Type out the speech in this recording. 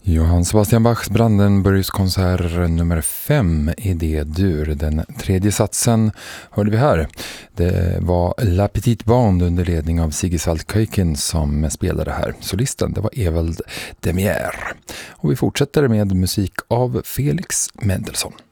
Johann Sebastian Bachs Brandenburgs konsert nummer 5 i D-dur. Den tredje satsen hörde vi här. Det var La Petite Bande under ledning av Sigiswald Keuken som spelade här. Solisten, det var Evald Demier. Och vi fortsätter med musik av Felix Mendelssohn.